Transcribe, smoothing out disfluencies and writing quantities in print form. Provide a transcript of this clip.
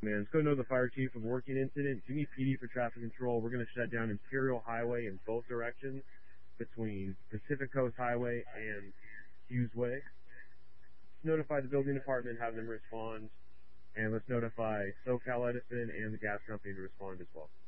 Man, let's go know the fire chief of working incident. Give me PD for traffic control. We're going to shut down Imperial Highway in both directions between Pacific Coast Highway and Hughes Way. Notify the building department, have them respond, and let's notify SoCal Edison and the gas company to respond as well.